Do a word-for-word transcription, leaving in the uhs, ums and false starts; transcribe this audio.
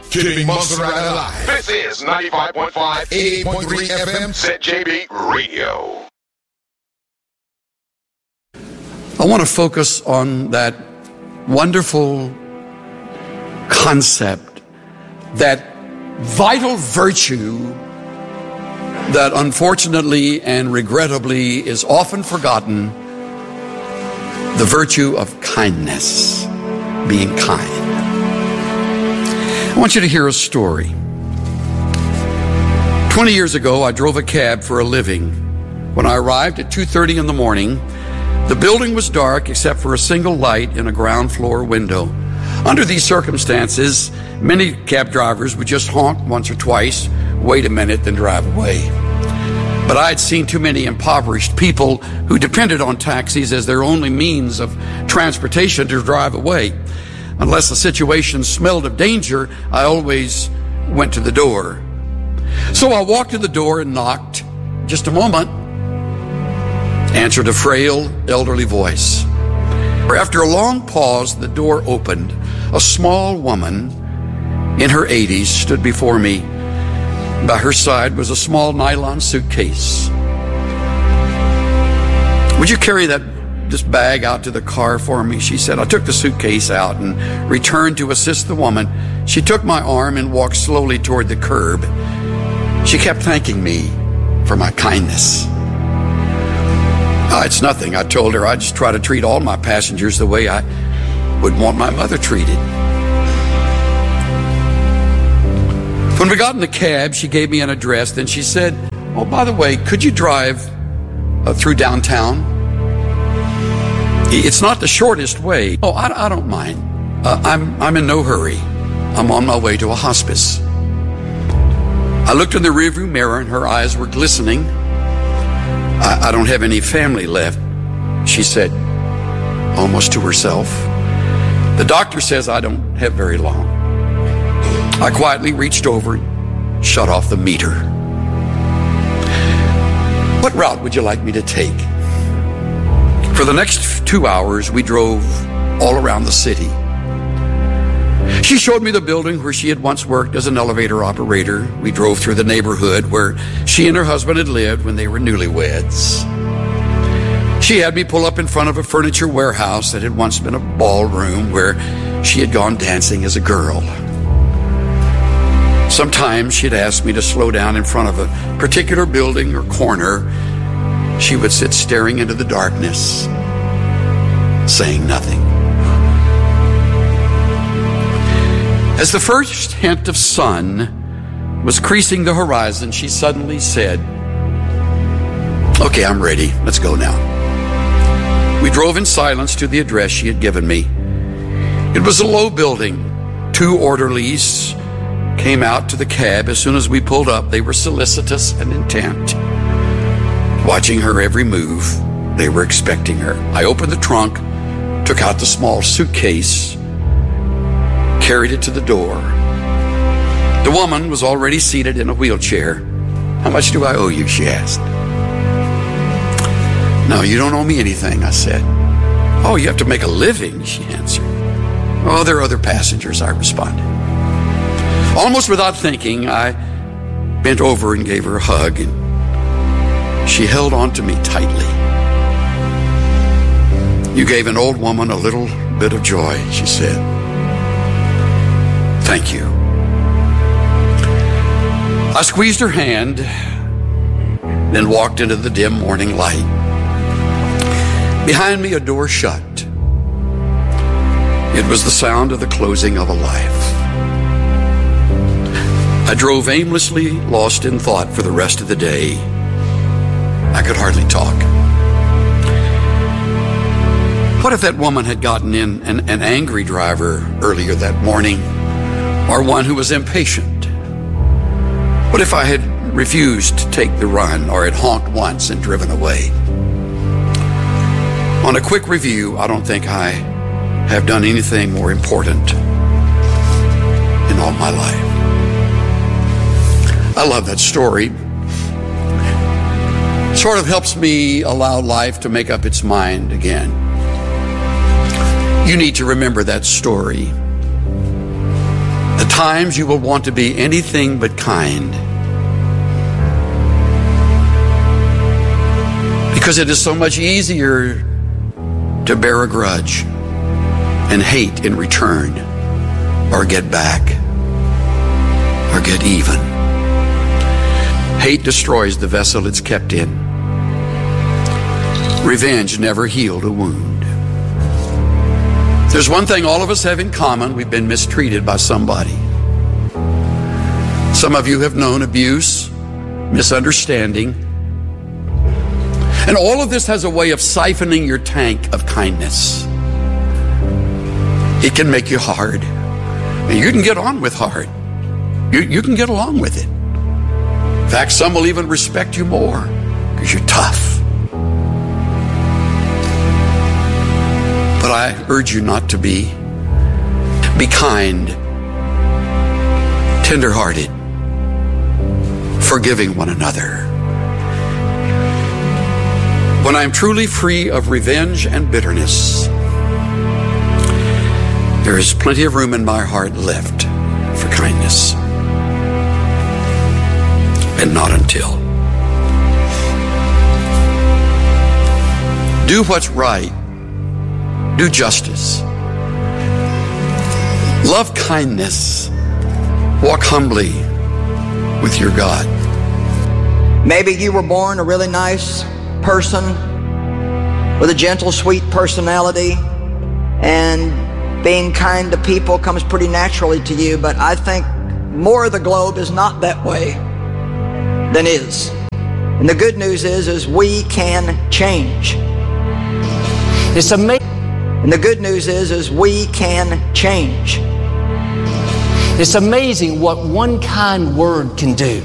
Keeping Monster Ride alive. This is ninety-five point five, eighty-eight point three F M, Z J B Radio. I want to focus on that wonderful concept, that vital virtue that unfortunately and regrettably is often forgotten, the virtue of kindness, being kind. I want you to hear a story. Twenty years ago, I drove a cab for a living. When I arrived at two thirty in the morning, the building was dark except for a single light in a ground floor window. Under these circumstances, many cab drivers would just honk once or twice, wait a minute, then drive away. But I had seen too many impoverished people who depended on taxis as their only means of transportation to drive away. Unless the situation smelled of danger, I always went to the door. So I walked to the door and knocked. Just a moment, answered a frail, elderly voice. After a long pause, the door opened. A small woman in her eighties stood before me. By her side was a small nylon suitcase. Would you carry that this bag out to the car for me? She said. I took the suitcase out and returned to assist the woman. She took my arm and walked slowly toward the curb. She kept thanking me for my kindness. Oh, it's nothing, I told her. I just try to treat all my passengers the way I would want my mother treated. When we got in the cab, she gave me an address. Then she said, oh, by the way, could you drive uh, through downtown? It's not the shortest way. Oh, I, I don't mind. Uh, I'm, I'm in no hurry. I'm on my way to a hospice. I looked in the rearview mirror and her eyes were glistening. I, I don't have any family left, she said, almost to herself. The doctor says I don't have very long. I quietly reached over and shut off the meter. What route would you like me to take? For the next two hours, we drove all around the city. She showed me the building where she had once worked as an elevator operator. We drove through the neighborhood where she and her husband had lived when they were newlyweds. She had me pull up in front of a furniture warehouse that had once been a ballroom where she had gone dancing as a girl. Sometimes she'd ask me to slow down in front of a particular building or corner. She would sit staring into the darkness, saying nothing. As the first hint of sun was creasing the horizon, she suddenly said, okay, I'm ready. Let's go now. We drove in silence to the address she had given me. It was a low building. Two orderlies came out to the cab. As soon as we pulled up, they were solicitous and intent, watching her every move. They were expecting her. I opened the trunk, took out the small suitcase, carried it to the door. The woman was already seated in a wheelchair. How much do I owe you? She asked. No, you don't owe me anything, I said. Oh, you have to make a living, she answered. Oh, there are other passengers, I responded. Almost without thinking, I bent over and gave her a hug, and she held on to me tightly. You gave an old woman a little bit of joy, she said. Thank you. I squeezed her hand, then walked into the dim morning light. Behind me, a door shut. It was the sound of the closing of a life. I drove aimlessly, lost in thought for the rest of the day. I could hardly talk. What if that woman had gotten in an, an angry driver earlier that morning, or one who was impatient? What if I had refused to take the run, or had honked once and driven away? On a quick review, I don't think I have done anything more important in all my life. I love that story. It sort of helps me allow life to make up its mind again. You need to remember that story. That times you will want to be anything but kind. Because it is so much easier to bear a grudge and hate in return, or get back, or get even. Hate destroys the vessel it's kept in. Revenge never healed a wound. There's one thing all of us have in common: we've been mistreated by somebody. Some of you have known abuse, misunderstanding, and all of this has a way of siphoning your tank of kindness. It can make you hard. And you can get on with hard. You, you can get along with it. In fact, some will even respect you more because you're tough. But I urge you not to be. Be kind, tenderhearted, forgiving one another. When I am truly free of revenge and bitterness, there is plenty of room in my heart left for kindness. And not until. Do what's right. Do justice. Love kindness. Walk humbly with your God. Maybe you were born a really nice person with a gentle, sweet personality, and being kind to people comes pretty naturally to you, but I think more of the globe is not that way than is. And the good news is, is we can change. It's amazing. And the good news is, is we can change. It's amazing what one kind word can do.